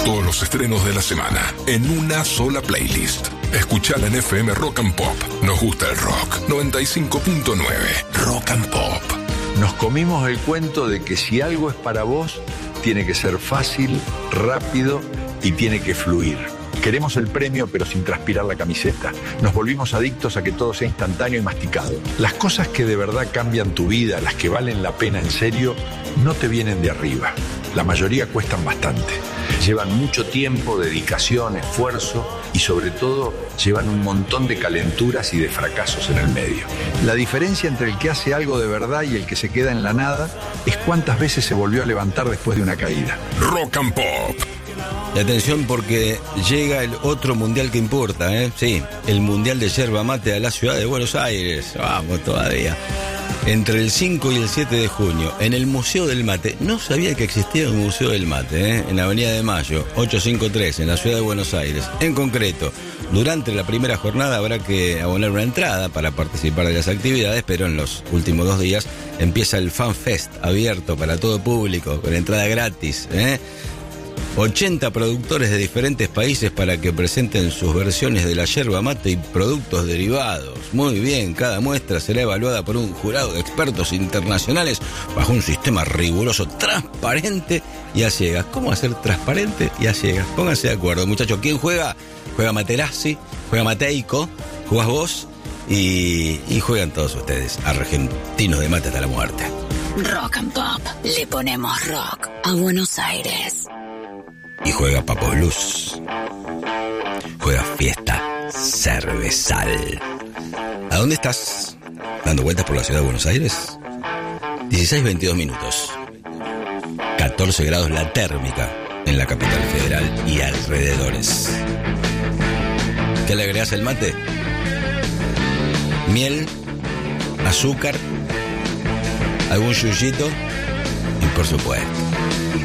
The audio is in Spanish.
Todos los estrenos de la semana en una sola playlist. Escuchala en FM Rock and Pop. Nos gusta el rock. 95.9 Rock and Pop. Nos comimos el cuento de que si algo es para vos, tiene que ser fácil, rápido y tiene que fluir. Queremos el premio, pero sin transpirar la camiseta. Nos volvimos adictos a que todo sea instantáneo y masticado. Las cosas que de verdad cambian tu vida, las que valen la pena en serio, no te vienen de arriba. La mayoría cuestan bastante. Llevan mucho tiempo, dedicación, esfuerzo y sobre todo llevan un montón de calenturas y de fracasos en el medio. La diferencia entre el que hace algo de verdad y el que se queda en la nada es cuántas veces se volvió a levantar después de una caída. Rock and Pop. Y atención porque llega el otro mundial que importa, ¿eh? Sí, el mundial de yerba mate a la ciudad de Buenos Aires. Vamos todavía. Entre el 5 y el 7 de junio, en el Museo del Mate. No sabía que existía un Museo del Mate, ¿eh? En la Avenida de Mayo, 853, en la ciudad de Buenos Aires. En concreto, durante la primera jornada habrá que abonar una entrada para participar de las actividades, pero en los últimos 2 días empieza el Fan Fest abierto para todo público, con entrada gratis, ¿eh? 80 productores de diferentes países para que presenten sus versiones de la yerba mate y productos derivados. Muy bien, cada muestra será evaluada por un jurado de expertos internacionales bajo un sistema riguroso, transparente y a ciegas. ¿Cómo hacer transparente y a ciegas? Pónganse de acuerdo, muchachos. ¿Quién juega? Juega Materazzi, juega Mateico, jugás vos y juegan todos ustedes. Argentinos de mate hasta la muerte. Rock and Pop. Le ponemos rock a Buenos Aires. Y juega Papo Blues. Juega Fiesta Cervezal. ¿A dónde estás? ¿Dando vueltas por la ciudad de Buenos Aires? 16:22 minutos. 14 grados la térmica en la capital federal y alrededores. ¿Qué le agregás al mate? Miel, azúcar, algún yuyito y por supuesto